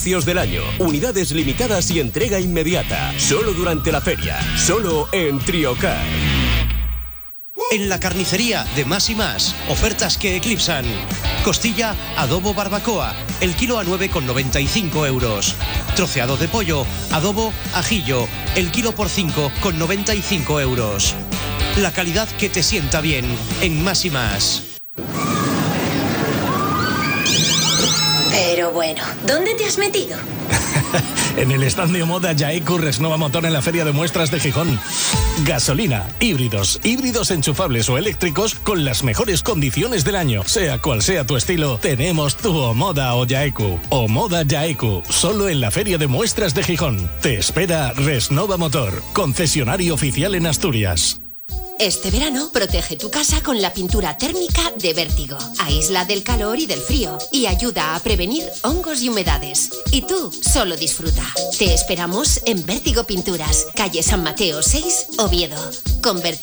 precios del año, unidades limitadas y entrega inmediata. Solo durante la feria, solo en Triocar. En la carnicería de Más y Más, ofertas que eclipsan. Costilla adobo barbacoa, el kilo a 9,95 euros. Troceado de pollo, adobo ajillo, el kilo por 5,95 euros. La calidad que te sienta bien en Más y Más. Pero bueno, ¿dónde te has metido? En el stand de Omoda Yaeku Resnova Motor en la Feria de Muestras de Gijón. Gasolina, híbridos enchufables o eléctricos con las mejores condiciones del año. Sea cual sea tu estilo, tenemos tu Omoda o Yaeku. Omoda Yaeku, solo en la Feria de Muestras de Gijón. Te espera Resnova Motor, concesionario oficial en Asturias. Este verano protege tu casa con la pintura térmica de Vértigo. Aísla del calor y del frío y ayuda a prevenir hongos y humedades. Y tú solo disfruta. Te esperamos en Vértigo Pinturas, calle San Mateo 6, Oviedo. Con Vértigo